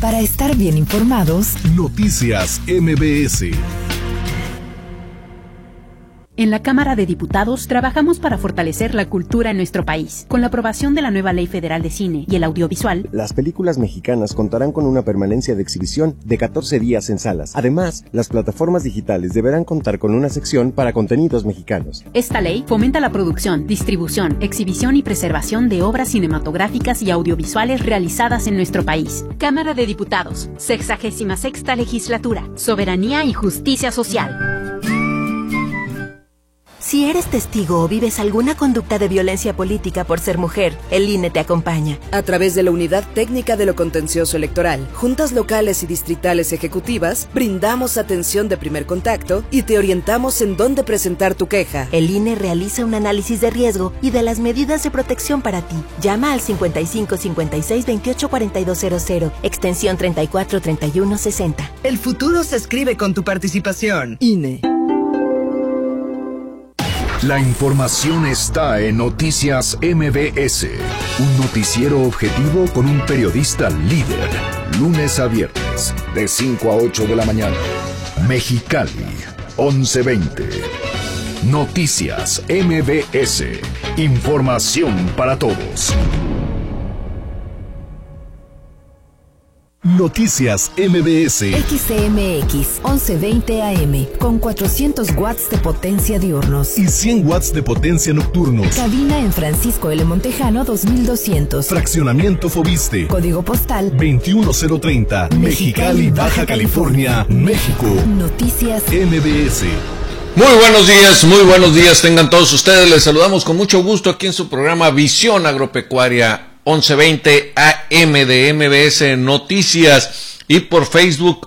Para estar bien informados, Noticias MBS. En la Cámara de Diputados trabajamos para fortalecer la cultura en nuestro país. Con la aprobación de la nueva Ley Federal de Cine y el Audiovisual, las películas mexicanas contarán con una permanencia de exhibición de 14 días en salas. Además, las plataformas digitales deberán contar con una sección para contenidos mexicanos. Esta ley fomenta la producción, distribución, exhibición y preservación de obras cinematográficas y audiovisuales realizadas en nuestro país. Cámara de Diputados, 66ª Legislatura, Soberanía y Justicia Social. Si eres testigo o vives alguna conducta de violencia política por ser mujer, el INE te acompaña. A través de la Unidad Técnica de lo Contencioso Electoral, juntas locales y distritales ejecutivas, brindamos atención de primer contacto y te orientamos en dónde presentar tu queja. El INE realiza un análisis de riesgo y de las medidas de protección para ti. Llama al 55 56 28 4200, extensión 34 31 60. El futuro se escribe con tu participación. INE. La información está en Noticias MBS, un noticiero objetivo con un periodista líder, lunes a viernes, de 5 a 8 de la mañana. Mexicali, 11:20. Noticias MBS, información para todos. Noticias MBS. XCMX 1120 AM con 400 watts de potencia diurnos y 100 watts de potencia nocturnos. Cabina en Francisco L. Montejano 2200. Fraccionamiento Fobiste. Código postal 21030. Mexicali, Baja California, México. Noticias MBS. Muy buenos días tengan todos ustedes. Les saludamos con mucho gusto aquí en su programa Visión Agropecuaria 1120 AM de MBS Noticias y por Facebook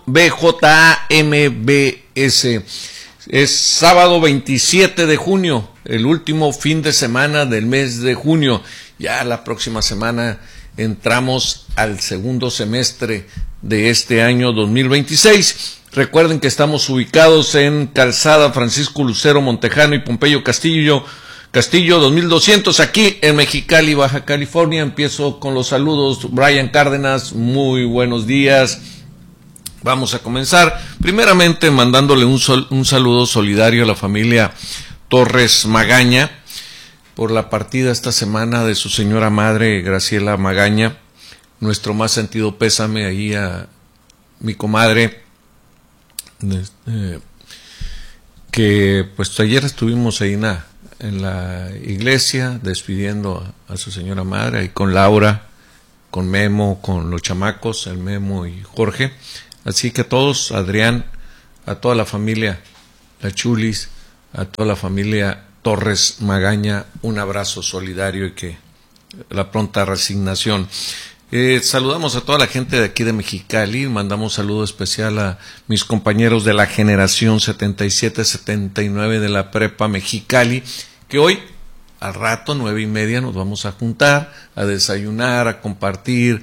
BJAMBS. Es sábado 27 de junio, el último fin de semana del mes de junio. Ya la próxima semana entramos al segundo semestre de este año 2026. Recuerden que estamos ubicados en Calzada Francisco Lucero Montejano y Pompeyo Castillo 2200, aquí en Mexicali, Baja California. Empiezo con los saludos. Brian Cárdenas, muy buenos días. Vamos a comenzar primeramente mandándole un saludo solidario a la familia Torres Magaña por la partida esta semana de su señora madre Graciela Magaña. Nuestro más sentido pésame ahí a mi comadre, que pues ayer estuvimos ahí en la iglesia despidiendo a su señora madre, ahí con Laura, con Memo, con los chamacos, el Memo y Jorge. Así que a todos, Adrián, a toda la familia, la Chulis, a toda la familia Torres Magaña, un abrazo solidario y que la pronta resignación. Saludamos a toda la gente de aquí de Mexicali, mandamos saludo especial a mis compañeros de la generación 77-79 de la Prepa Mexicali, que hoy, al rato, 9:30, nos vamos a juntar, a desayunar, a compartir,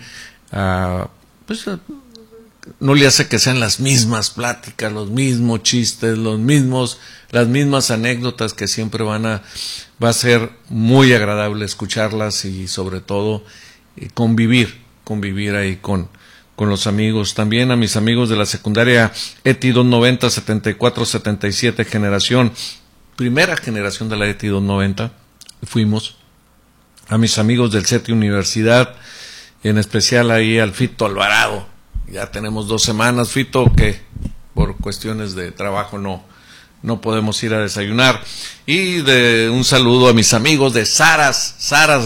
no le hace que sean las mismas pláticas, los mismos chistes, las mismas anécdotas que siempre va a ser muy agradable escucharlas y sobre todo convivir ahí con los amigos. También a mis amigos de la secundaria ETI 290 7477 primera generación de la ETI 290, fuimos. A mis amigos del CETI Universidad, en especial ahí al Fito Alvarado. Ya tenemos 2 semanas, Fito, que por cuestiones de trabajo no podemos ir a desayunar. Y un saludo a mis amigos de Saras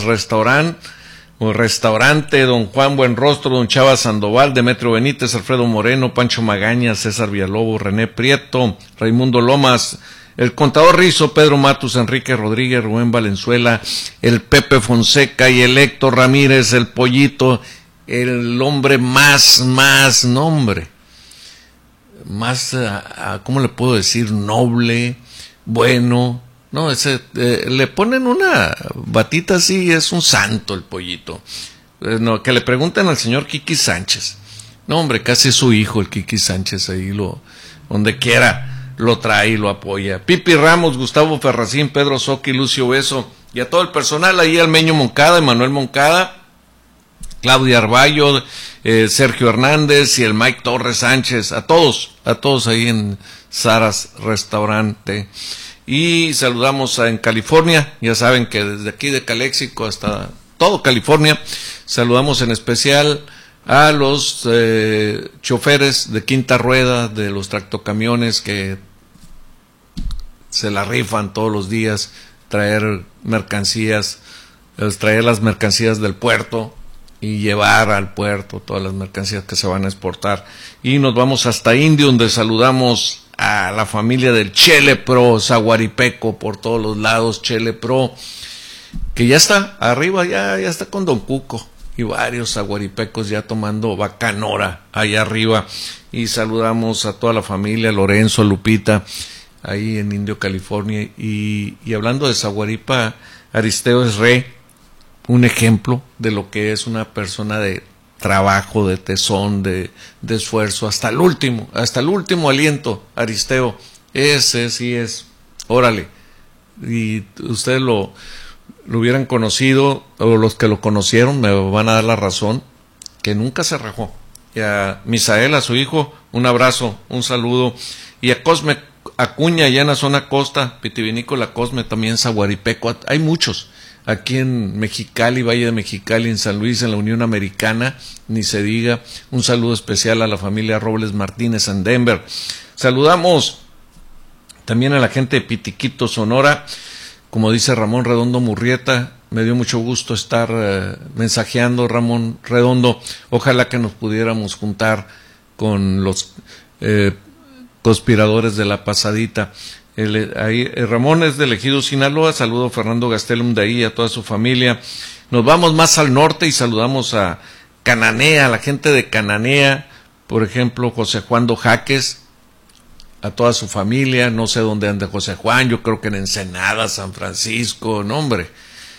Restaurante, don Juan Buenrostro, don Chava Sandoval, Demetrio Benítez, Alfredo Moreno, Pancho Magaña, César Villalobos, René Prieto, Raimundo Lomas, el Contador Rizo, Pedro Matus, Enrique Rodríguez, Rubén Valenzuela, el Pepe Fonseca y el Héctor Ramírez, el Pollito, el hombre más ¿cómo le puedo decir? Noble, bueno. No, le ponen una batita así, es un santo el Pollito. Que le pregunten al señor Kiki Sánchez. No, hombre, casi es su hijo el Kiki Sánchez, ahí donde quiera lo trae y lo apoya. Pipi Ramos, Gustavo Ferracín, Pedro Soqui, Lucio Beso y a todo el personal ahí, al Meño Moncada, Emanuel Moncada, Claudia Arballo, Sergio Hernández y el Mike Torres Sánchez, a todos ahí en Saras Restaurante. Y saludamos en California, ya saben que desde aquí de Calexico hasta todo California, saludamos en especial a los choferes de quinta rueda de los tractocamiones que se la rifan todos los días, traer las mercancías del puerto y llevar al puerto todas las mercancías que se van a exportar. Y nos vamos hasta Indio, donde saludamos a la familia del Chele Pro, Zaguaripeco por todos los lados, Chele Pro, que ya está arriba, ya está con Don Cuco y varios zaguaripecos ya tomando bacanora allá arriba. Y saludamos a toda la familia, Lorenzo, Lupita, ahí en Indio, California. Y hablando de Zaguaripa, Aristeo es un ejemplo de lo que es una persona de trabajo, de tesón, de esfuerzo, hasta el último aliento. Aristeo, ese sí es, órale. Y ustedes lo hubieran conocido, o los que lo conocieron me van a dar la razón, que nunca se rajó. Y a Misael, a su hijo, un abrazo, un saludo. Y a Cosme Acuña, allá en la zona costa, Vitivinícola Cosme, también Zaguaripeco, hay muchos. Aquí en Mexicali, Valle de Mexicali, en San Luis, en la Unión Americana, ni se diga. Un saludo especial a la familia Robles Martínez en Denver. Saludamos también a la gente de Pitiquito, Sonora. Como dice Ramón Redondo Murrieta, me dio mucho gusto estar mensajeando, Ramón Redondo. Ojalá que nos pudiéramos juntar con los conspiradores de la pasadita. Ramón es del Ejido Sinaloa. Saludo a Fernando Gastelum de ahí, a toda su familia. Nos vamos más al norte y saludamos a Cananea, a la gente de Cananea, por ejemplo, José Juan Dojaques, a toda su familia. No sé dónde anda José Juan, yo creo que en Ensenada, San Francisco, no hombre,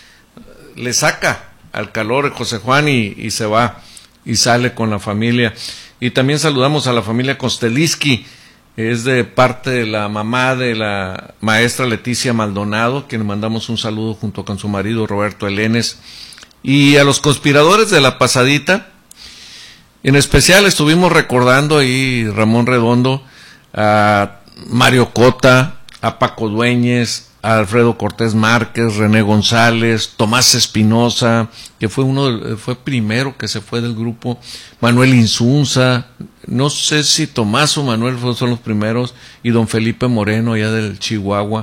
le saca al calor José Juan y se va y sale con la familia. Y también saludamos a la familia Kosteliski, es de parte de la mamá de la maestra Leticia Maldonado, quien le mandamos un saludo junto con su marido Roberto Elenes. Y a los conspiradores de la pasadita, en especial estuvimos recordando ahí, Ramón Redondo, a Mario Cota, a Paco Dueñez, a Alfredo Cortés Márquez, René González, Tomás Espinosa, que fue primero que se fue del grupo, Manuel Insunza, no sé si Tomás o Manuel son los primeros, y don Felipe Moreno allá del Chihuahua.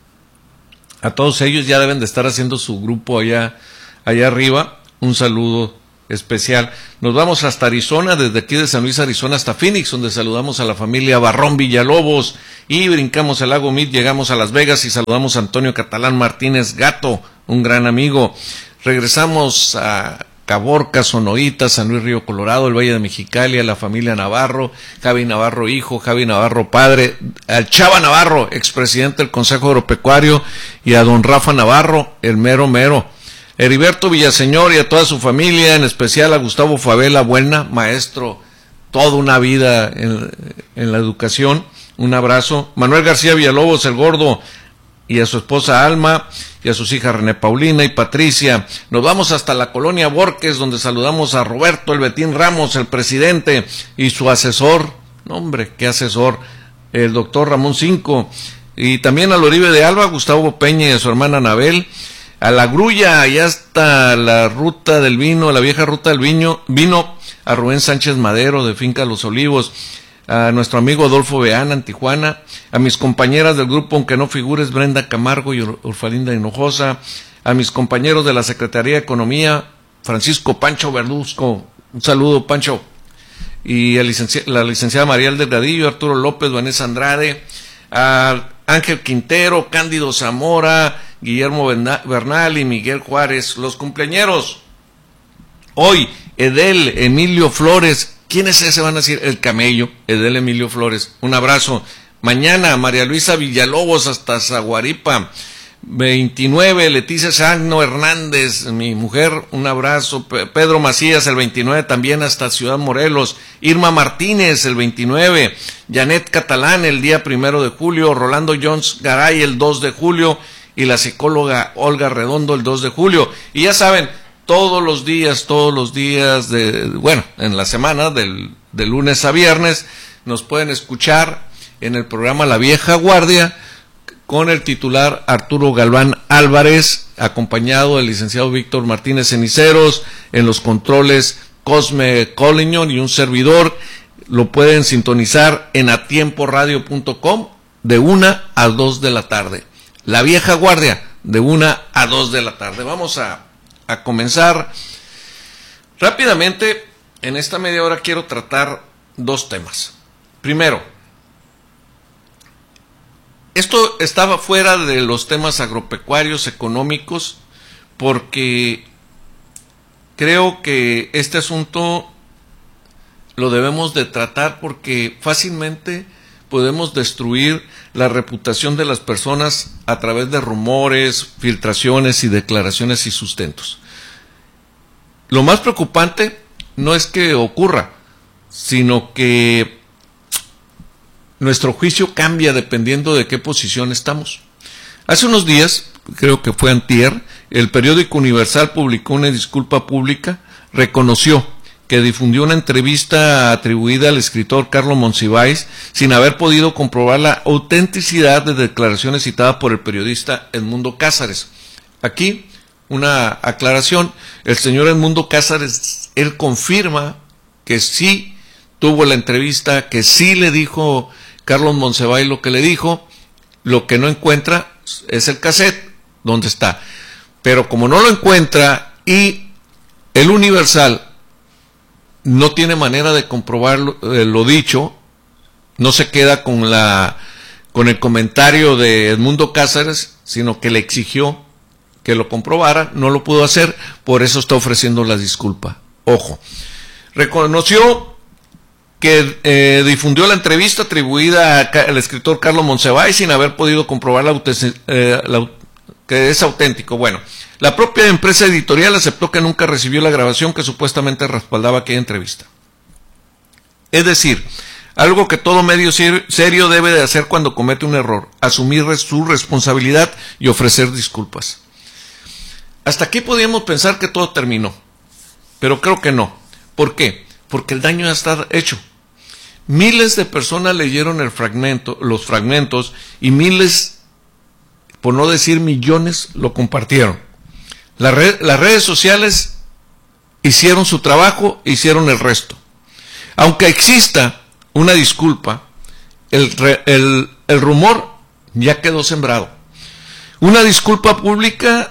A todos ellos ya deben de estar haciendo su grupo allá arriba. Un saludo especial. Nos vamos hasta Arizona, desde aquí de San Luis, Arizona, hasta Phoenix, donde saludamos a la familia Barrón Villalobos, y brincamos el lago Mead, llegamos a Las Vegas y saludamos a Antonio Catalán Martínez Gato, un gran amigo. Regresamos a Caborca, Sonoita, San Luis Río Colorado, el Valle de Mexicali, a la familia Navarro, Javi Navarro hijo, Javi Navarro padre, al Chava Navarro, expresidente del Consejo Agropecuario, y a don Rafa Navarro, el mero mero. Heriberto Villaseñor y a toda su familia, en especial a Gustavo Favela Buena, maestro toda una vida en la educación, un abrazo. Manuel García Villalobos, el gordo, y a su esposa Alma, y a sus hijas René Paulina y Patricia. Nos vamos hasta la colonia Borques, donde saludamos a Roberto El Betín Ramos, el presidente, y su asesor, no hombre, qué asesor, el doctor Ramón Cinco, y también al Oribe de Alba, Gustavo Peña y a su hermana Anabel. A la Grulla, allá está la ruta del vino, la vieja ruta del vino, a Rubén Sánchez Madero de Finca Los Olivos, a nuestro amigo Adolfo Beana en Tijuana, a mis compañeras del grupo Aunque No Figures, Brenda Camargo y Urfalinda Hinojosa, a mis compañeros de la Secretaría de Economía, Francisco Pancho Verduzco, un saludo Pancho, y a la licenciada Mariel Delgadillo, Arturo López, Vanessa Andrade, a Ángel Quintero, Cándido Zamora, Guillermo Bernal y Miguel Juárez. Los cumpleañeros hoy, Edel Emilio Flores. ¿Quién es ese? Van a decir el camello, Edel Emilio Flores. Un abrazo. Mañana María Luisa Villalobos hasta Zaguaripa. 29, Leticia Sagno Hernández, mi mujer, un abrazo. Pedro Macías, el 29 también hasta Ciudad Morelos. Irma Martínez, el 29. Janet Catalán, el día 1 de julio. Rolando Jones Garay, el 2 de julio. Y la psicóloga Olga Redondo, el 2 de julio. Y ya saben, todos los días, en la semana, de lunes a viernes, nos pueden escuchar en el programa La Vieja Guardia, con el titular Arturo Galván Álvarez, acompañado del licenciado Víctor Martínez Ceniceros, en los controles Cosme Collignon y un servidor. Lo pueden sintonizar en atiemporadio.com de 1 a 2 de la tarde. La Vieja Guardia, de 1 a 2 de la tarde. Vamos a comenzar rápidamente. En esta media hora quiero tratar dos temas. Primero, esto estaba fuera de los temas agropecuarios, económicos, porque creo que este asunto lo debemos de tratar, porque fácilmente podemos destruir la reputación de las personas a través de rumores, filtraciones y declaraciones y sustentos. Lo más preocupante no es que ocurra, sino que nuestro juicio cambia dependiendo de qué posición estamos. Hace unos días, creo que fue antier, el periódico Universal publicó una disculpa pública, reconoció que difundió una entrevista atribuida al escritor Carlos Monsiváis sin haber podido comprobar la autenticidad de declaraciones citadas por el periodista Edmundo Cázares. Aquí, una aclaración: el señor Edmundo Cázares, él confirma que sí tuvo la entrevista, que sí le dijo Carlos Monsiváis lo que le dijo. Lo que no encuentra es el cassette, ¿dónde está? Pero como no lo encuentra y el Universal no tiene manera de comprobar lo dicho, no se queda con el comentario de Edmundo Cázares, sino que le exigió que lo comprobara, no lo pudo hacer, por eso está ofreciendo la disculpa. Ojo, reconoció que difundió la entrevista atribuida al escritor Carlos Monsiváis sin haber podido comprobar que es auténtico. Bueno, la propia empresa editorial aceptó que nunca recibió la grabación que supuestamente respaldaba aquella entrevista. Es decir, algo que todo medio serio debe de hacer cuando comete un error: asumir su responsabilidad y ofrecer disculpas. Hasta aquí podíamos pensar que todo terminó, pero creo que no. ¿Por qué? Porque el daño ya está hecho. Miles de personas leyeron los fragmentos, y miles, por no decir millones, lo compartieron. Las redes sociales hicieron su trabajo, hicieron el resto. Aunque exista una disculpa, el rumor ya quedó sembrado. Una disculpa pública,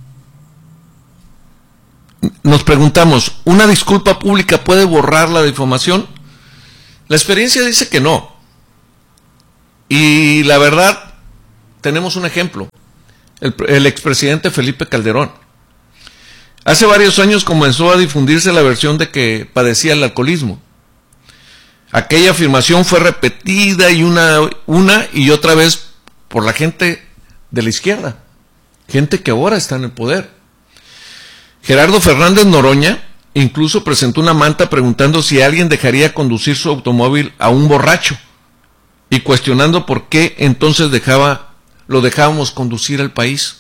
nos preguntamos, ¿una disculpa pública puede borrar la difamación? La experiencia dice que no. Y la verdad, tenemos un ejemplo: el expresidente Felipe Calderón. Hace varios años comenzó a difundirse la versión de que padecía el alcoholismo. Aquella afirmación fue repetida y una y otra vez por la gente de la izquierda, gente que ahora está en el poder. Gerardo Fernández Noroña incluso presentó una manta preguntando si alguien dejaría conducir su automóvil a un borracho y cuestionando por qué entonces lo dejábamos conducir al país.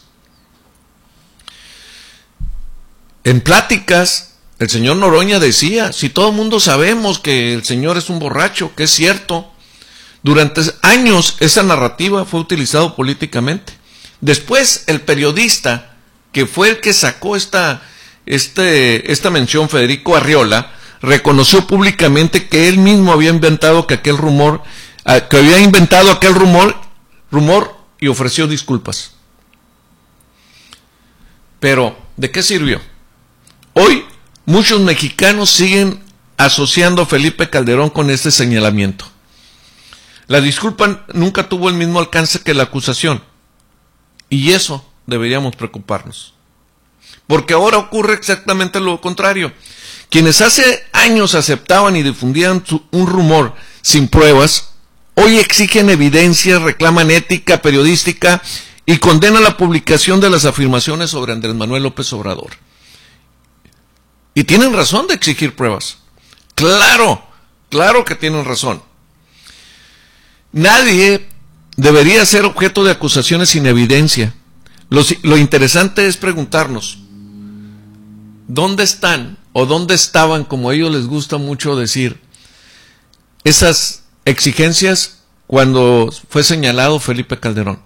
En pláticas, el señor Noroña decía: si todo el mundo sabemos que el señor es un borracho, que es cierto. Durante años esa narrativa fue utilizada políticamente. Después el periodista, que fue el que sacó esta mención, Federico Arriola, reconoció públicamente que él mismo había inventado aquel rumor y ofreció disculpas. Pero, ¿de qué sirvió? Hoy muchos mexicanos siguen asociando a Felipe Calderón con este señalamiento. La disculpa nunca tuvo el mismo alcance que la acusación, y eso deberíamos preocuparnos. Porque ahora ocurre exactamente lo contrario. Quienes hace años aceptaban y difundían un rumor sin pruebas, hoy exigen evidencia, reclaman ética periodística y condenan la publicación de las afirmaciones sobre Andrés Manuel López Obrador. Y tienen razón de exigir pruebas. Claro que tienen razón. Nadie debería ser objeto de acusaciones sin evidencia. Lo interesante es preguntarnos, ¿dónde están o dónde estaban, como a ellos les gusta mucho decir, esas exigencias cuando fue señalado Felipe Calderón?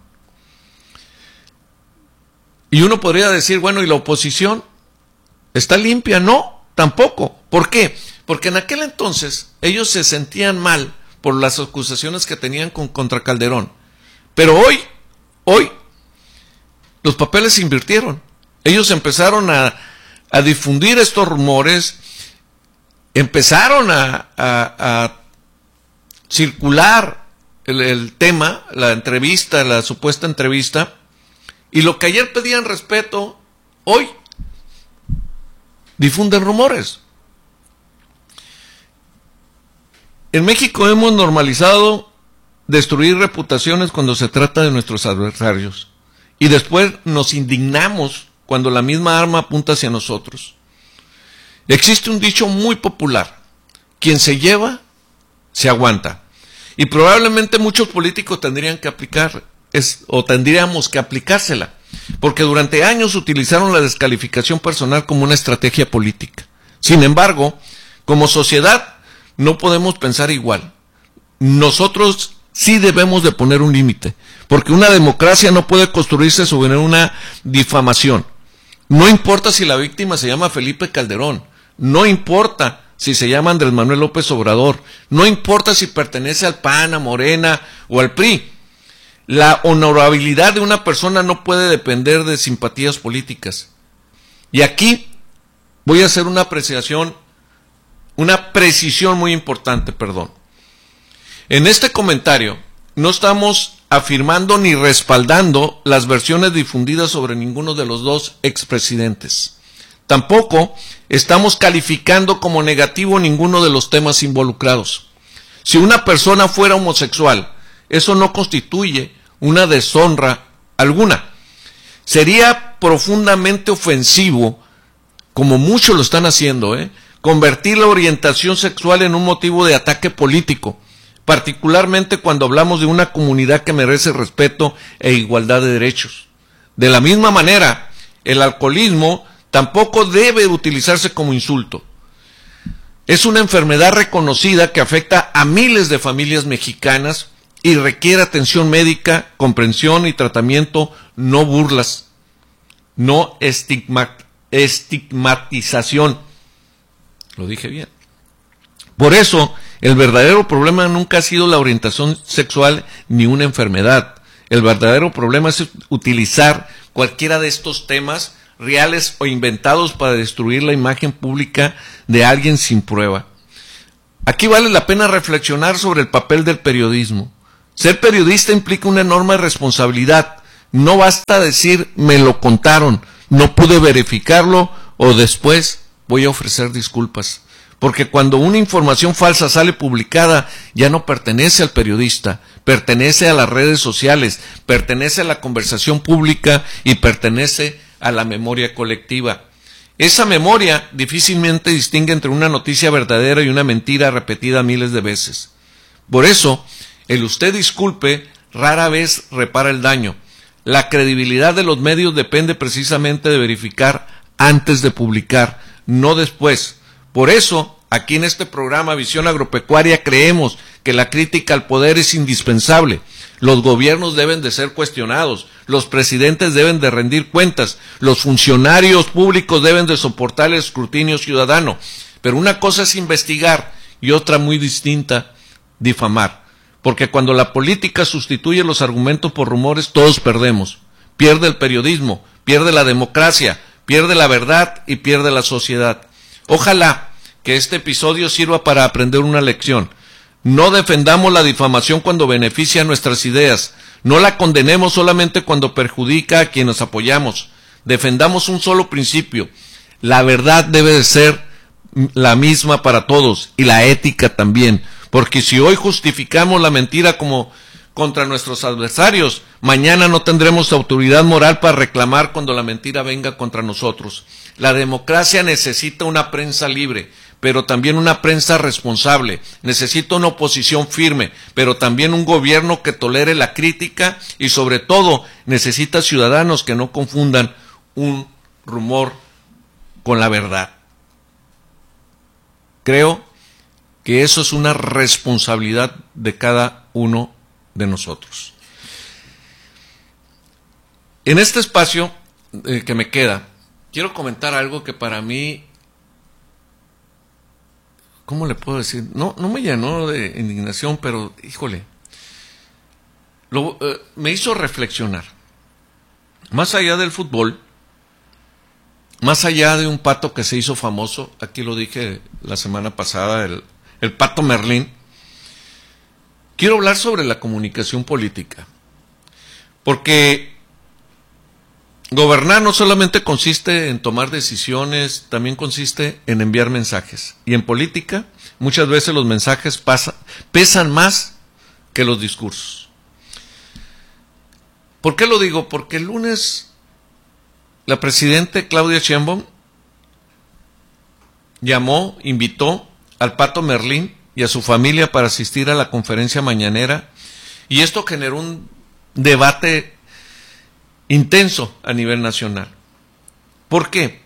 Y uno podría decir, bueno, ¿y la oposición está limpia? No, tampoco. ¿Por qué? Porque en aquel entonces ellos se sentían mal por las acusaciones que tenían contra Calderón. Pero hoy, los papeles se invirtieron. Ellos empezaron a difundir estos rumores, empezaron a circular el tema, la entrevista, la supuesta entrevista, y lo que ayer pedían respeto, hoy difunden rumores. En México hemos normalizado destruir reputaciones cuando se trata de nuestros adversarios, y después nos indignamos cuando la misma arma apunta hacia nosotros. Existe un dicho muy popular: quien se lleva, se aguanta. Y probablemente muchos políticos tendríamos que aplicársela, porque durante años utilizaron la descalificación personal como una estrategia política. Sin embargo, como sociedad no podemos pensar igual. Nosotros sí debemos de poner un límite, porque una democracia no puede construirse sobre una difamación. No importa si la víctima se llama Felipe Calderón, no importa si se llama Andrés Manuel López Obrador, no importa si pertenece al PAN, a Morena o al PRI. La honorabilidad de una persona no puede depender de simpatías políticas. Y aquí voy a hacer una precisión muy importante, En este comentario no estamos afirmando ni respaldando las versiones difundidas sobre ninguno de los dos expresidentes. Tampoco estamos calificando como negativo ninguno de los temas involucrados. Si una persona fuera homosexual, eso no constituye una deshonra alguna. Sería profundamente ofensivo, como muchos lo están haciendo, convertir la orientación sexual en un motivo de ataque político, particularmente cuando hablamos de una comunidad que merece respeto e igualdad de derechos. De la misma manera, el alcoholismo tampoco debe utilizarse como insulto. Es una enfermedad reconocida que afecta a miles de familias mexicanas y requiere atención médica, comprensión y tratamiento, no burlas, no estigmatización. Lo dije bien. Por eso, el verdadero problema nunca ha sido la orientación sexual ni una enfermedad. El verdadero problema es utilizar cualquiera de estos temas reales o inventados para destruir la imagen pública de alguien sin prueba. Aquí vale la pena reflexionar sobre el papel del periodismo. Ser periodista implica una enorme responsabilidad. No basta decir me lo contaron, no pude verificarlo o después voy a ofrecer disculpas. Porque cuando una información falsa sale publicada, ya no pertenece al periodista, pertenece a las redes sociales, pertenece a la conversación pública y pertenece a la memoria colectiva. Esa memoria difícilmente distingue entre una noticia verdadera y una mentira repetida miles de veces. Por eso, el usted disculpe rara vez repara el daño. La credibilidad de los medios depende precisamente de verificar antes de publicar, no después. Por eso, aquí en este programa Visión Agropecuaria creemos que la crítica al poder es indispensable. Los gobiernos deben de ser cuestionados, los presidentes deben de rendir cuentas, los funcionarios públicos deben de soportar el escrutinio ciudadano. Pero una cosa es investigar y otra muy distinta, difamar. Porque cuando la política sustituye los argumentos por rumores, todos perdemos. Pierde el periodismo, pierde la democracia, pierde la verdad y pierde la sociedad. Ojalá que este episodio sirva para aprender una lección. No defendamos la difamación cuando beneficia nuestras ideas. No la condenemos solamente cuando perjudica a quienes apoyamos. Defendamos un solo principio. La verdad debe de ser la misma para todos y la ética también. Porque si hoy justificamos la mentira como contra nuestros adversarios, mañana no tendremos autoridad moral para reclamar cuando la mentira venga contra nosotros. La democracia necesita una prensa libre, pero también una prensa responsable. Necesita una oposición firme, pero también un gobierno que tolere la crítica y sobre todo necesita ciudadanos que no confundan un rumor con la verdad. Creo que eso es una responsabilidad de cada uno de nosotros. En este espacio que me queda, quiero comentar algo que para mí, ¿cómo le puedo decir? No me llenó de indignación, pero híjole, me hizo reflexionar. Más allá del fútbol, más allá de un pato que se hizo famoso, aquí lo dije la semana pasada, el Pato Merlín, quiero hablar sobre la comunicación política. Porque gobernar no solamente consiste en tomar decisiones, también consiste en enviar mensajes. Y en política, muchas veces los mensajes pesan más que los discursos. ¿Por qué lo digo? Porque el lunes la presidenta Claudia Sheinbaum invitó al Pato Merlín y a su familia para asistir a la conferencia mañanera, y esto generó un debate intenso a nivel nacional. ¿Por qué?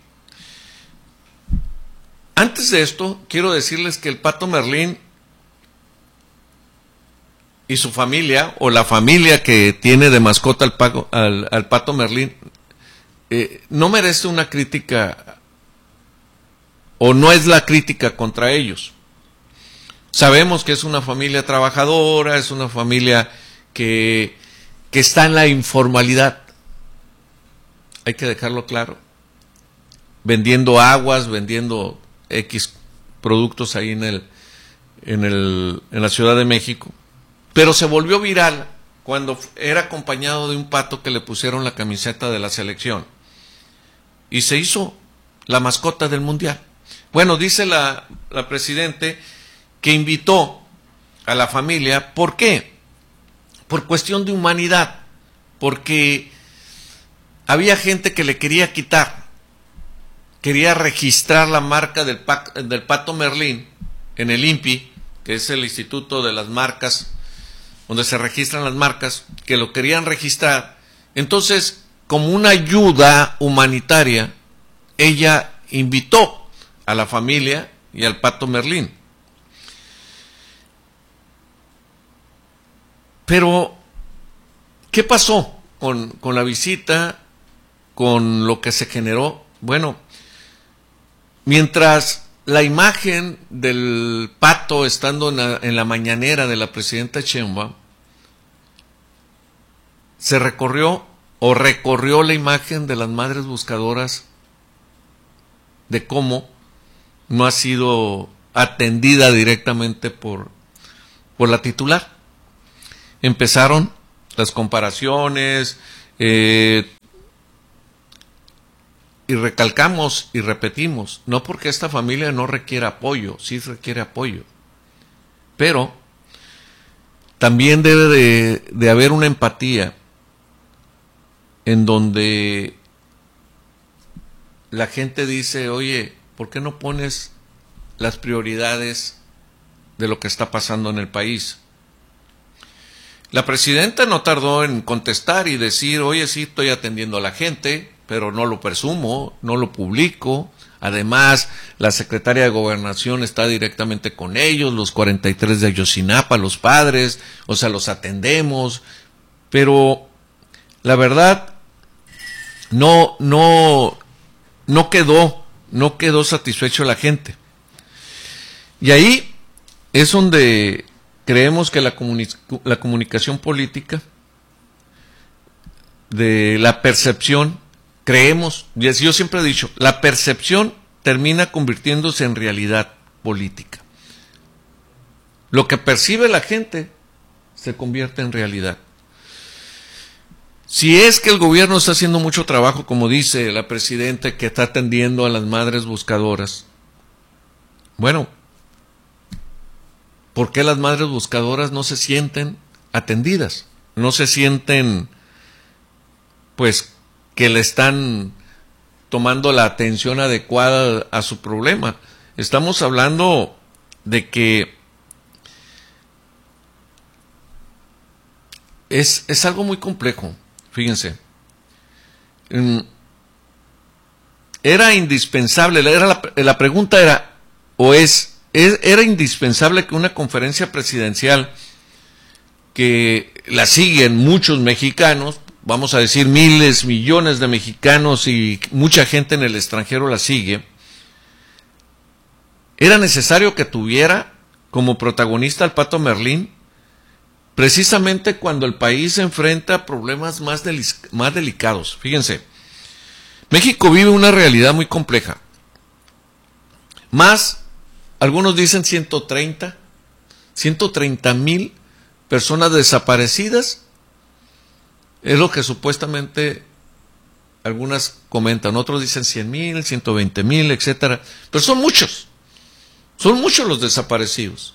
Antes de esto, quiero decirles que el Pato Merlín y su familia, o la familia que tiene de mascota al Pato Merlín, no merece una crítica, o no es la crítica contra ellos. Sabemos que es una familia trabajadora, es una familia que está en la informalidad. Hay que dejarlo claro. Vendiendo aguas, vendiendo X productos ahí en la Ciudad de México. Pero se volvió viral cuando era acompañado de un pato que le pusieron la camiseta de la selección. Y se hizo la mascota del mundial. Bueno, dice la presidente que invitó a la familia. ¿Por qué? Por cuestión de humanidad. Porque había gente que le quería quitar. Quería registrar la marca del Pato Merlín en el INPI, que es el Instituto de las Marcas, donde se registran las marcas, que lo querían registrar. Entonces, como una ayuda humanitaria, ella invitó a la familia y al Pato Merlín. Pero, ¿qué pasó con la visita, con lo que se generó? Bueno, mientras la imagen del pato estando en la mañanera de la presidenta Sheinbaum, se recorrió la imagen de las madres buscadoras, de cómo no ha sido atendida directamente por la titular. Empezaron las comparaciones, y recalcamos y repetimos, no porque esta familia no requiera apoyo, sí requiere apoyo, pero también debe de haber una empatía en donde la gente dice, oye, ¿por qué no pones las prioridades de lo que está pasando en el país? La presidenta no tardó en contestar y decir, oye, sí, estoy atendiendo a la gente, pero no lo presumo, no lo publico. Además, la secretaria de Gobernación está directamente con ellos, los 43 de Ayotzinapa, los padres, o sea, los atendemos. Pero la verdad, no quedó satisfecho la gente. Y ahí es donde creemos que la comunicación política, de la percepción, yo siempre he dicho, la percepción termina convirtiéndose en realidad política. Lo que percibe la gente se convierte en realidad. Si es que el gobierno está haciendo mucho trabajo, como dice la presidenta, que está atendiendo a las madres buscadoras, bueno, ¿por qué las madres buscadoras no se sienten atendidas? No se sienten, pues, que le están tomando la atención adecuada a su problema. Estamos hablando de que es algo muy complejo. Fíjense, era indispensable, la pregunta era, era indispensable que una conferencia presidencial que la siguen muchos mexicanos, vamos a decir miles, millones de mexicanos y mucha gente en el extranjero la sigue, era necesario que tuviera como protagonista al Pato Merlín, precisamente cuando el país se enfrenta a problemas más delicados. Fíjense, México vive una realidad muy compleja. Más, algunos dicen 130,000 personas desaparecidas, es lo que supuestamente algunas comentan, otros dicen 100,000, 120,000, etcétera, pero son muchos los desaparecidos.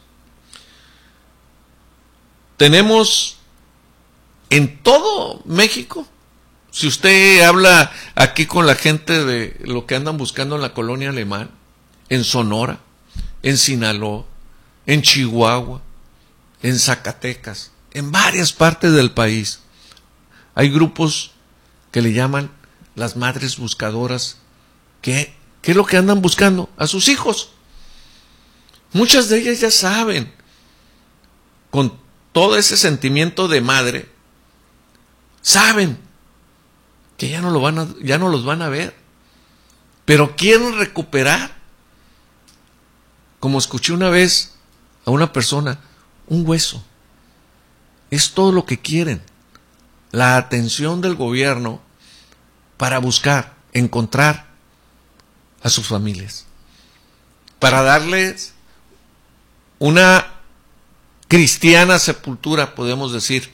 Tenemos en todo México, si usted habla aquí con la gente de lo que andan buscando en la colonia Alemán, en Sonora, en Sinaloa, en Chihuahua, en Zacatecas, en varias partes del país, hay grupos que le llaman las madres buscadoras. ¿Qué es lo que andan buscando? A sus hijos. Muchas de ellas ya saben, con todo ese sentimiento de madre, saben que ya no los van a ver, pero quieren recuperar, como escuché una vez a una persona, un hueso. Es todo lo que quieren, la atención del gobierno para buscar, encontrar a sus familias, para darles una cristiana sepultura, podemos decir.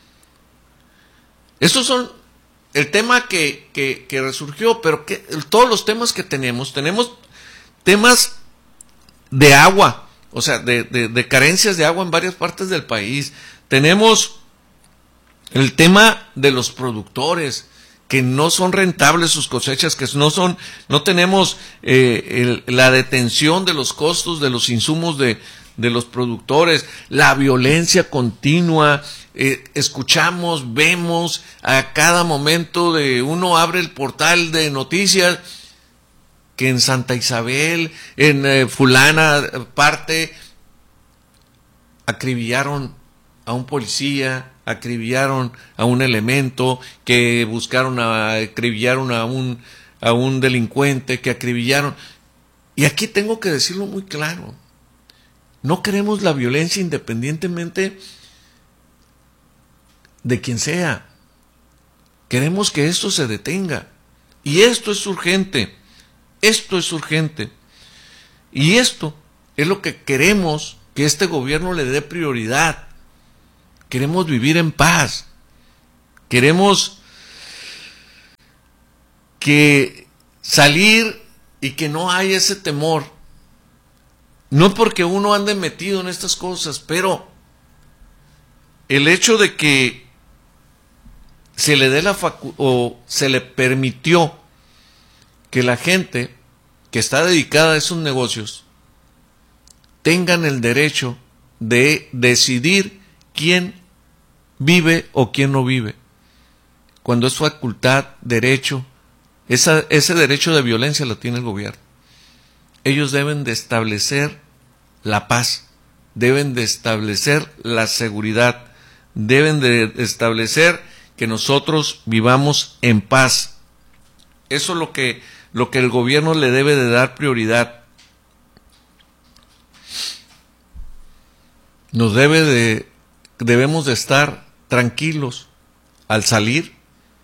Estos son el tema que resurgió, pero todos los temas que tenemos temas de agua, o sea, de carencias de agua en varias partes del país. Tenemos el tema de los productores, que no son rentables sus cosechas, que no tenemos la detención de los costos de los insumos de los productores, la violencia continua, escuchamos, vemos a cada momento uno abre el portal de noticias que en Santa Isabel, en fulana parte, acribillaron a un policía, acribillaron a un elemento, que acribillaron a un delincuente, que acribillaron. Y aquí tengo que decirlo muy claro, no queremos la violencia independientemente de quien sea. Queremos que esto se detenga. Y esto es urgente. Esto es urgente. Y esto es lo que queremos que este gobierno le dé prioridad. Queremos vivir en paz. Queremos que salir y que no haya ese temor. No porque uno ande metido en estas cosas, pero el hecho de que se le dé o se le permitió que la gente que está dedicada a esos negocios tengan el derecho de decidir quién vive o quién no vive, cuando es facultad, derecho, ese derecho de violencia lo tiene el gobierno. Ellos deben de establecer la paz, deben de establecer la seguridad, deben de establecer que nosotros vivamos en paz. Eso es lo que el gobierno le debe de dar prioridad. Debemos de estar tranquilos al salir.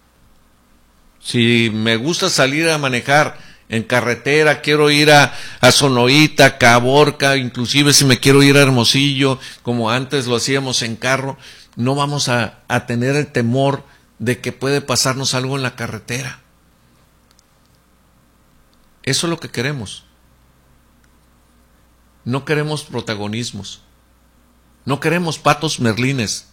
Si me gusta salir a manejar en carretera, quiero ir a Sonoita, Caborca, inclusive si me quiero ir a Hermosillo, como antes lo hacíamos en carro, no vamos a tener el temor de que puede pasarnos algo en la carretera. Eso es lo que queremos. No queremos protagonismos. No queremos patos merlines.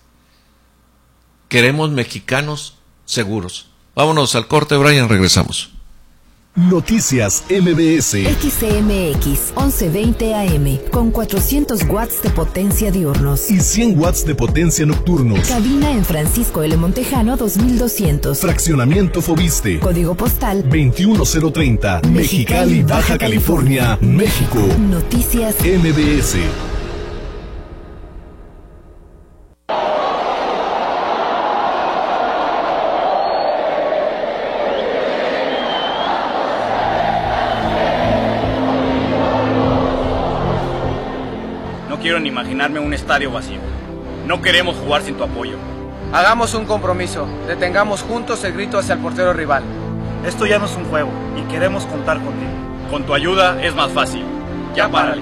Queremos mexicanos seguros. Vámonos al corte, Brian, regresamos. Noticias MBS. XCMX 1120 AM con 400 watts de potencia diurnos Y 100 watts de potencia nocturnos. Cabina en Francisco L. Montejano 2200. Fraccionamiento Fobiste. Código postal 21030. Mexicali, Baja California, México. Noticias MBS. No quiero ni imaginarme un estadio vacío. No queremos jugar sin tu apoyo. Hagamos un compromiso. Detengamos juntos el grito hacia el portero rival. Esto ya no es un juego y queremos contar contigo. Con tu ayuda es más fácil. Ya párale.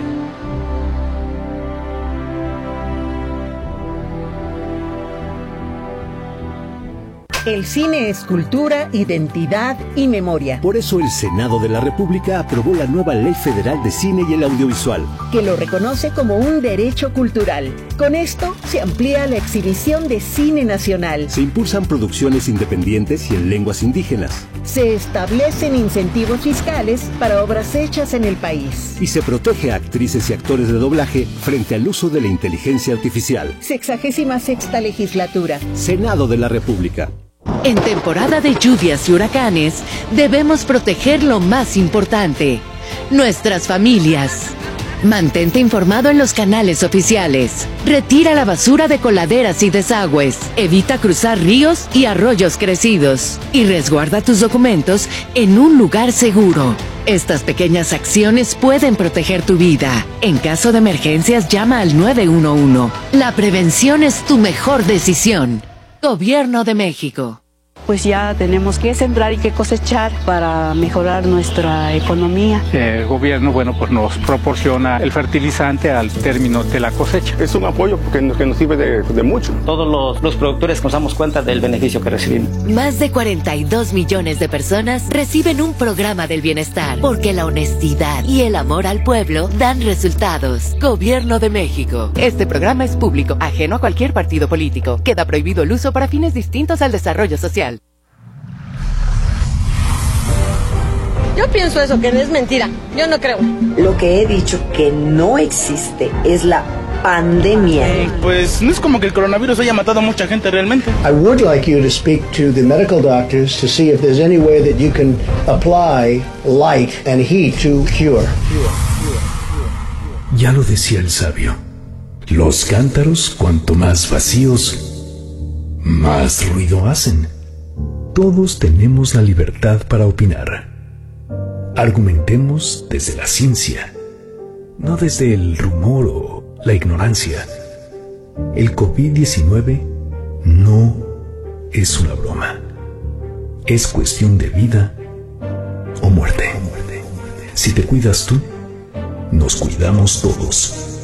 El cine es cultura, identidad y memoria. Por eso el Senado de la República aprobó la nueva Ley Federal de Cine y el Audiovisual, que lo reconoce como un derecho cultural. Con esto se amplía la exhibición de cine nacional. Se impulsan producciones independientes y en lenguas indígenas. Se establecen incentivos fiscales para obras hechas en el país. Y se protege a actrices y actores de doblaje frente al uso de la inteligencia artificial. 66ª legislatura. Senado de la República. En temporada de lluvias y huracanes, debemos proteger lo más importante, nuestras familias. Mantente informado en los canales oficiales. Retira la basura de coladeras y desagües. Evita cruzar ríos y arroyos crecidos. Y resguarda tus documentos en un lugar seguro. Estas pequeñas acciones pueden proteger tu vida. En caso de emergencias, llama al 911. La prevención es tu mejor decisión. Gobierno de México. Pues ya tenemos que sembrar y que cosechar para mejorar nuestra economía. El gobierno, pues nos proporciona el fertilizante al término de la cosecha. Es un apoyo que nos sirve de mucho. Todos los productores nos damos cuenta del beneficio que recibimos. Más de 42 millones de personas reciben un programa del bienestar, porque la honestidad y el amor al pueblo dan resultados. Gobierno de México. Este programa es público, ajeno a cualquier partido político. Queda prohibido el uso para fines distintos al desarrollo social. Yo pienso eso, que es mentira. Yo no creo. Lo que he dicho que no existe es la pandemia. Pues no es como que el coronavirus haya matado a mucha gente realmente. I would like you to speak to the medical doctors to see if there's any way that you can apply light and heat to cure. Ya lo decía el sabio. Los cántaros, cuanto más vacíos, más ruido hacen. Todos tenemos la libertad para opinar. Argumentemos desde la ciencia, no desde el rumor o la ignorancia. El COVID-19 no es una broma. Es cuestión de vida o muerte. Si te cuidas tú, nos cuidamos todos.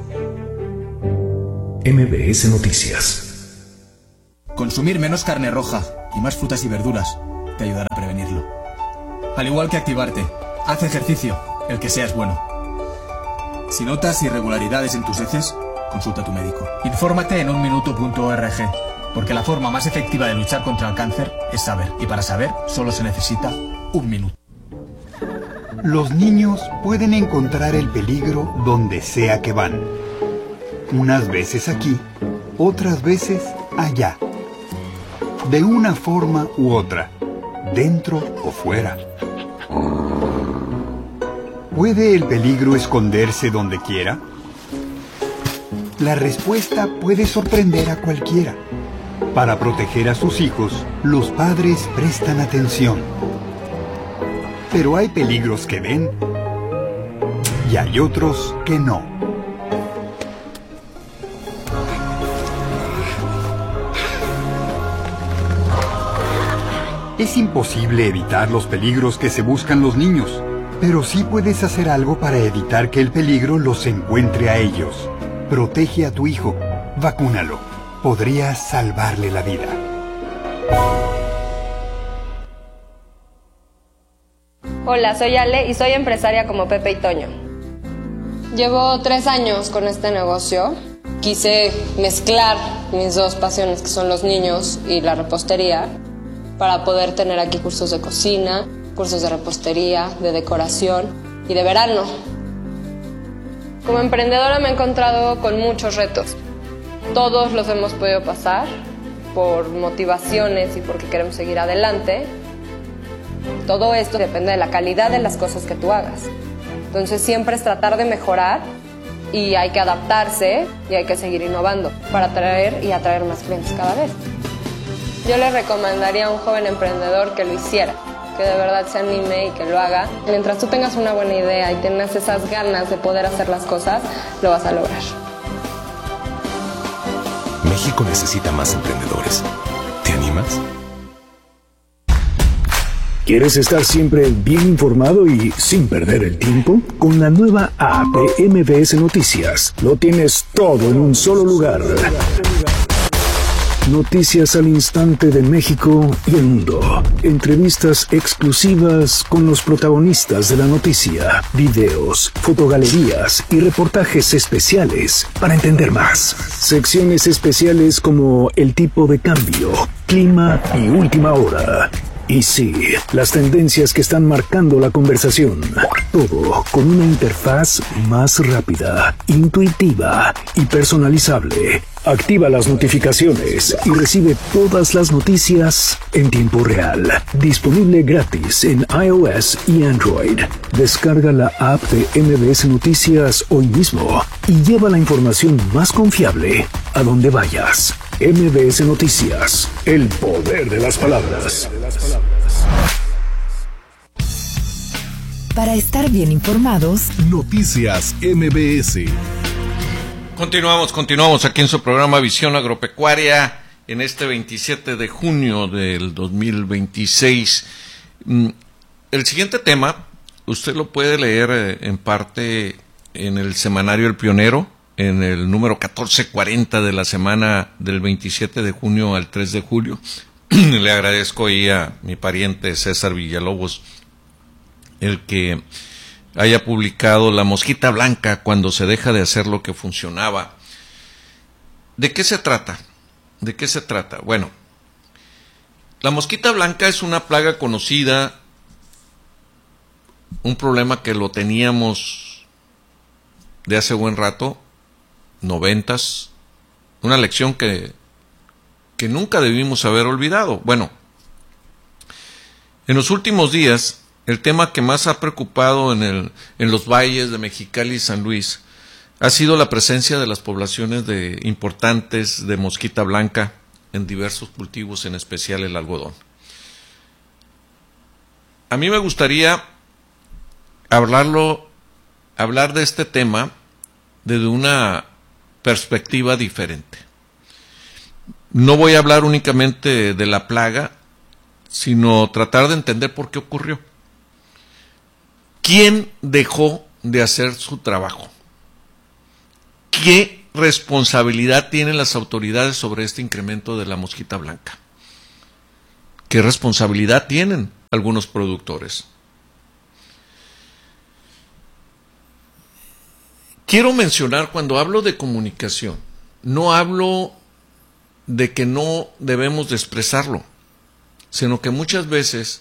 MBS Noticias. Consumir menos carne roja y más frutas y verduras te ayudará a prevenirlo. Al igual que activarte, haz ejercicio, el que sea es bueno. Si notas irregularidades en tus heces, consulta a tu médico. Infórmate en unminuto.org, porque la forma más efectiva de luchar contra el cáncer es saber, y para saber solo se necesita un minuto. Los niños pueden encontrar el peligro donde sea que van. Unas veces aquí, otras veces allá. De una forma u otra, dentro o fuera. ¿Puede el peligro esconderse donde quiera? La respuesta puede sorprender a cualquiera. Para proteger a sus hijos, los padres prestan atención. Pero hay peligros que ven y hay otros que no. Es imposible evitar los peligros que se buscan los niños, pero sí puedes hacer algo para evitar que el peligro los encuentre a ellos. Protege a tu hijo, vacúnalo. Podrías salvarle la vida. Hola, soy Ale y soy empresaria como Pepe y Toño. Llevo 3 años con este negocio. Quise mezclar mis dos pasiones, que son los niños y la repostería, para poder tener aquí cursos de cocina, cursos de repostería, de decoración y de verano. Como emprendedora me he encontrado con muchos retos. Todos los hemos podido pasar por motivaciones y porque queremos seguir adelante. Todo esto depende de la calidad de las cosas que tú hagas. Entonces siempre es tratar de mejorar y hay que adaptarse y hay que seguir innovando para atraer y atraer más clientes cada vez. Yo le recomendaría a un joven emprendedor que lo hiciera, que de verdad se anime y que lo haga. Mientras tú tengas una buena idea y tengas esas ganas de poder hacer las cosas, lo vas a lograr. México necesita más emprendedores. ¿Te animas? ¿Quieres estar siempre bien informado y sin perder el tiempo? Con la nueva app de MBS Noticias, lo tienes todo en un solo lugar. Noticias al instante de México y el mundo. Entrevistas exclusivas con los protagonistas de la noticia. Videos, fotogalerías y reportajes especiales para entender más. Secciones especiales como el tipo de cambio, clima y última hora. Y sí, las tendencias que están marcando la conversación. Todo con una interfaz más rápida, intuitiva y personalizable. Activa las notificaciones y recibe todas las noticias en tiempo real. Disponible gratis en iOS y Android. Descarga la app de MBS Noticias hoy mismo y lleva la información más confiable a donde vayas. MBS Noticias, el poder de las palabras. Para estar bien informados, Noticias MBS. Continuamos aquí en su programa Visión Agropecuaria en este 27 de junio del 2026. El siguiente tema, usted lo puede leer en parte en el semanario El Pionero, en el número 1440 de la semana del 27 de junio al 3 de julio. Le agradezco ahí a mi pariente César Villalobos el que haya publicado La mosquita blanca cuando se deja de hacer lo que funcionaba. ¿De qué se trata? ¿De qué se trata? Bueno, la mosquita blanca es una plaga conocida, un problema que lo teníamos de hace buen rato, 90s, una lección que nunca debimos haber olvidado. Bueno, en los últimos días, el tema que más ha preocupado en los valles de Mexicali y San Luis ha sido la presencia de las poblaciones importantes de mosquita blanca en diversos cultivos, en especial el algodón. A mí me gustaría hablar de este tema desde una perspectiva diferente. No voy a hablar únicamente de la plaga, sino tratar de entender por qué ocurrió. ¿Quién dejó de hacer su trabajo? ¿Qué responsabilidad tienen las autoridades sobre este incremento de la mosquita blanca? ¿Qué responsabilidad tienen algunos productores? Quiero mencionar, cuando hablo de comunicación, no hablo de que no debemos de expresarlo, sino que muchas veces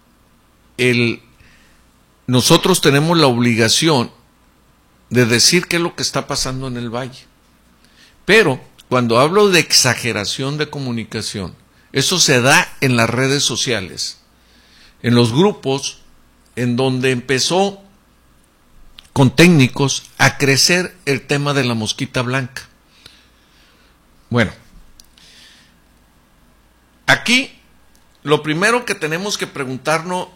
nosotros tenemos la obligación de decir qué es lo que está pasando en el valle. Pero cuando hablo de exageración de comunicación, eso se da en las redes sociales, en los grupos, en donde empezó con técnicos a crecer el tema de la mosquita blanca. Bueno, aquí lo primero que tenemos que preguntarnos,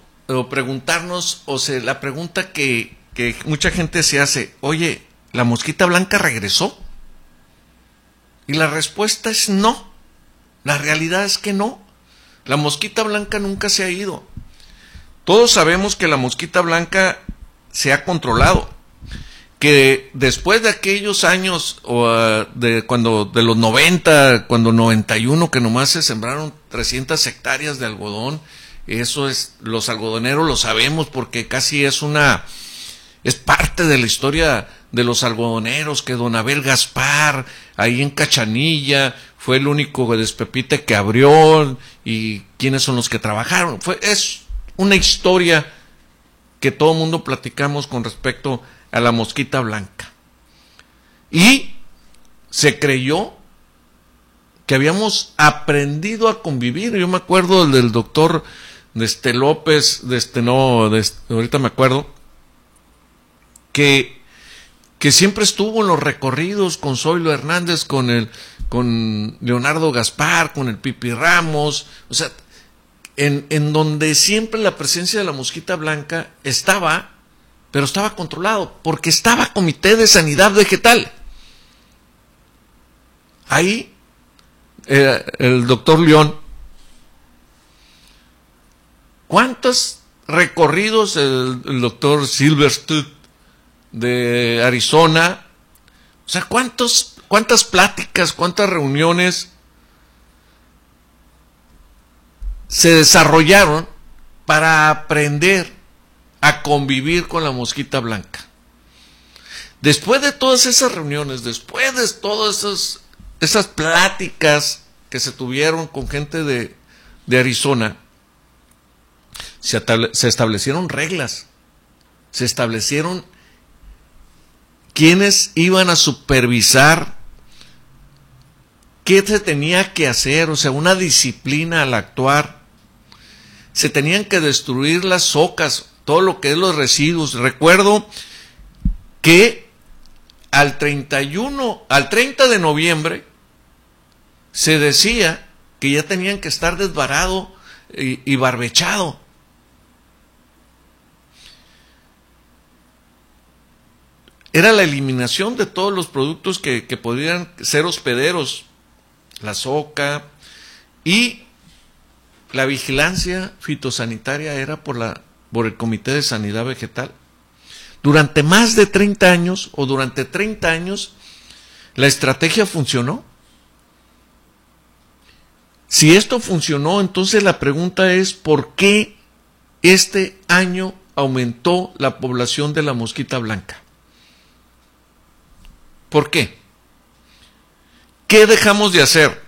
la pregunta que mucha gente se hace, oye, ¿la mosquita blanca regresó? Y la respuesta es no. La realidad es que no. La mosquita blanca nunca se ha ido. Todos sabemos que la mosquita blanca se ha controlado, que después de aquellos años de los 90, cuando 91, que nomás se sembraron 300 hectáreas de algodón, eso es, los algodoneros lo sabemos porque casi es parte de la historia de los algodoneros, que don Abel Gaspar, ahí en Cachanilla, fue el único despepite que abrió, y quiénes son los que trabajaron. Es una historia que todo el mundo platicamos con respecto a la mosquita blanca. Y se creyó que habíamos aprendido a convivir. Yo me acuerdo del doctor López, ahorita me acuerdo, que siempre estuvo en los recorridos con Zoilo Hernández, con Leonardo Gaspar, con el Pipi Ramos, o sea, en donde siempre la presencia de la mosquita blanca estaba, pero estaba controlado, porque estaba Comité de Sanidad Vegetal. Ahí, el doctor León, ¿cuántos recorridos el doctor Silverstein de Arizona? O sea, ¿cuántas pláticas, cuántas reuniones se desarrollaron para aprender a convivir con la mosquita blanca? Después de todas esas reuniones, después de todas esas pláticas que se tuvieron con gente de Arizona, se establecieron reglas, se establecieron quiénes iban a supervisar, qué se tenía que hacer, o sea, una disciplina al actuar. Se tenían que destruir las socas, todo lo que es los residuos. Recuerdo que al 30 de noviembre se decía que ya tenían que estar desbarado y barbechado. Era la eliminación de todos los productos que podrían ser hospederos, la soca, y la vigilancia fitosanitaria era por el Comité de Sanidad Vegetal. Durante más de 30 años, o durante 30 años, la estrategia funcionó. Si esto funcionó, entonces la pregunta es, ¿por qué este año aumentó la población de la mosquita blanca? ¿Por qué? ¿Qué dejamos de hacer?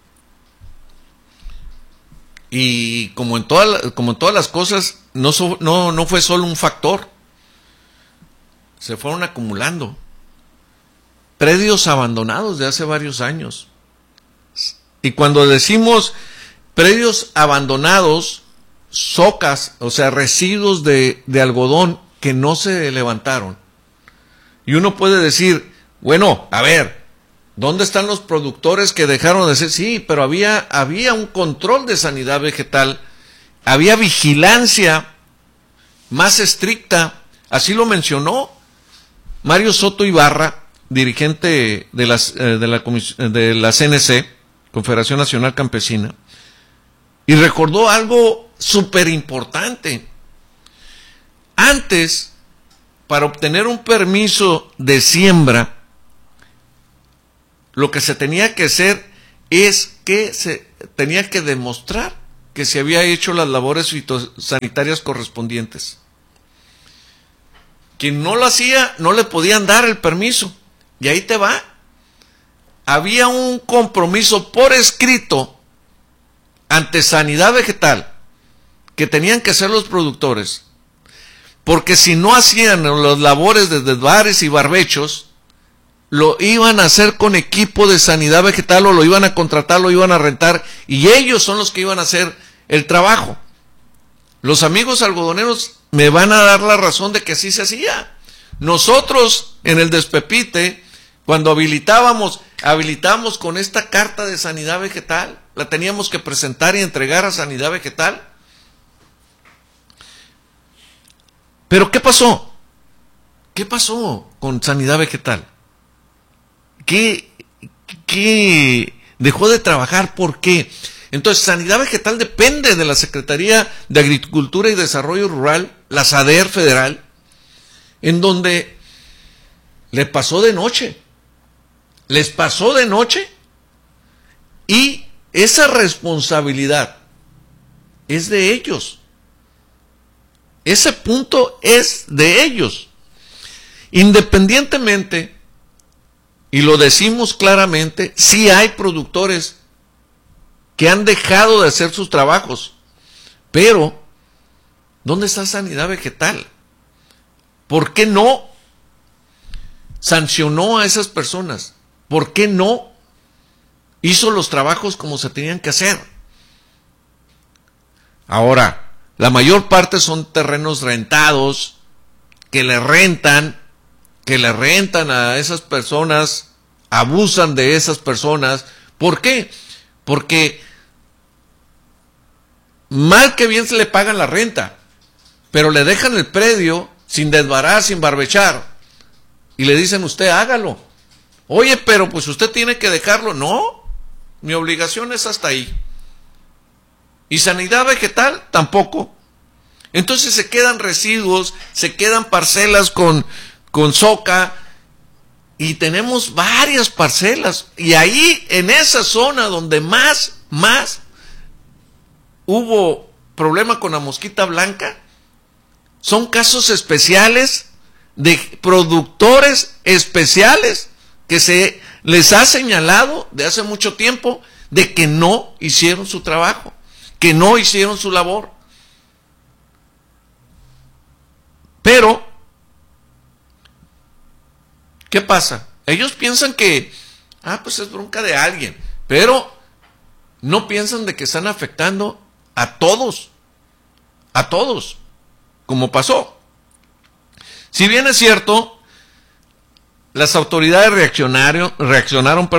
Y como en todas las cosas, no fue solo un factor. Se fueron acumulando. Predios abandonados de hace varios años. Y cuando decimos predios abandonados, socas, o sea, residuos de algodón que no se levantaron. Y uno puede decir, bueno, a ver, ¿dónde están los productores que dejaron de hacer? Sí, pero había un control de sanidad vegetal, había vigilancia más estricta, así lo mencionó Mario Soto Ibarra, dirigente de la CNC, Confederación Nacional Campesina, y recordó algo súper importante. Antes, para obtener un permiso de siembra, lo que se tenía que hacer es que se tenía que demostrar que se había hecho las labores fitosanitarias correspondientes. Quien no lo hacía, no le podían dar el permiso. Y ahí te va. Había un compromiso por escrito ante Sanidad Vegetal que tenían que hacer los productores. Porque si no hacían las labores de desbares y barbechos, lo iban a hacer con equipo de sanidad vegetal, o lo iban a contratar, lo iban a rentar, y ellos son los que iban a hacer el trabajo. Los amigos algodoneros me van a dar la razón de que así se hacía. Nosotros en el Despepite, cuando habilitábamos con esta carta de sanidad vegetal, la teníamos que presentar y entregar a sanidad vegetal. Pero ¿qué pasó? ¿Qué pasó con sanidad vegetal? ¿Qué dejó de trabajar? ¿Por qué? Entonces, Sanidad Vegetal depende de la Secretaría de Agricultura y Desarrollo Rural, la SADER federal, en donde les pasó de noche, y esa responsabilidad es de ellos. Ese punto es de ellos. Independientemente, y lo decimos claramente, sí hay productores que han dejado de hacer sus trabajos, pero ¿Dónde está Sanidad Vegetal? ¿Por qué no sancionó a esas personas? ¿Por qué no hizo los trabajos como se tenían que hacer? Ahora, la mayor parte son terrenos rentados, que le rentan a esas personas, abusan de esas personas. ¿Por qué? Porque mal que bien se le pagan la renta, pero le dejan el predio sin desbarar, sin barbechar, y le dicen: usted hágalo. Oye, pero pues usted tiene que dejarlo. No, mi obligación es hasta ahí. Y Sanidad Vegetal tampoco. Entonces se quedan residuos, se quedan parcelas con soca, y tenemos varias parcelas. Y ahí, en esa zona donde más hubo problema con la mosquita blanca, son casos especiales de productores especiales que se les ha señalado de hace mucho tiempo de que no hicieron su trabajo, que no hicieron su labor. Pero, ¿qué pasa? Ellos piensan que, pues es bronca de alguien, pero no piensan de que están afectando a todos, como pasó. Si bien es cierto, las autoridades reaccionaron,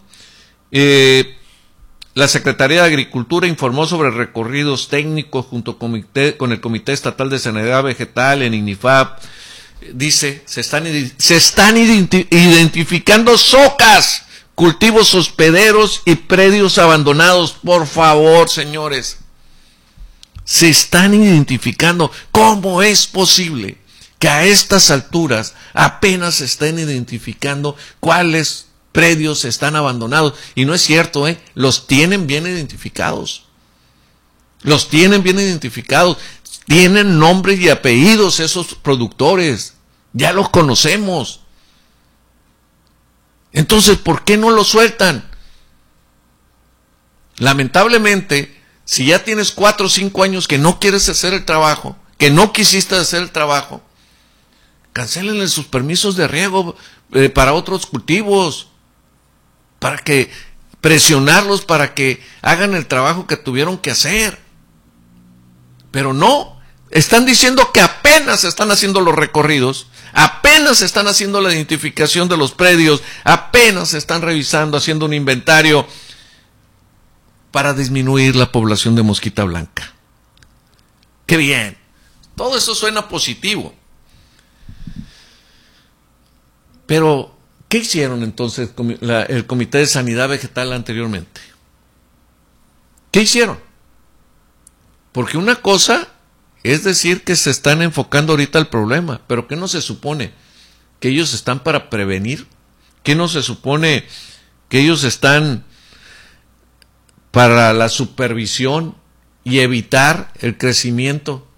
la Secretaría de Agricultura informó sobre recorridos técnicos junto con el Comité Estatal de Sanidad Vegetal en INIFAP. Dice, se están identificando zocas, cultivos hospederos y predios abandonados. Por favor, señores, se están identificando. ¿Cómo es posible que a estas alturas apenas se estén identificando cuáles predios están abandonados? Y no es cierto, los tienen bien identificados. Tienen nombres y apellidos esos productores. Ya los conocemos. Entonces, ¿por qué no lo sueltan? Lamentablemente, si ya tienes 4 o 5 años que no quieres hacer el trabajo, que no quisiste hacer el trabajo, cancélenle sus permisos de riego para otros cultivos, para que presionarlos para que hagan el trabajo que tuvieron que hacer. Pero no, están diciendo que apenas están haciendo los recorridos, apenas están haciendo la identificación de los predios, apenas están revisando, haciendo un inventario para disminuir la población de mosquita blanca. ¡Qué bien! Todo eso suena positivo. Pero, ¿qué hicieron entonces el Comité de Sanidad Vegetal anteriormente? ¿Qué hicieron? Porque una cosa es decir que se están enfocando ahorita al problema, pero ¿qué no se supone? ¿Que ellos están para prevenir? ¿Qué no se supone que ellos están para la supervisión y evitar el crecimiento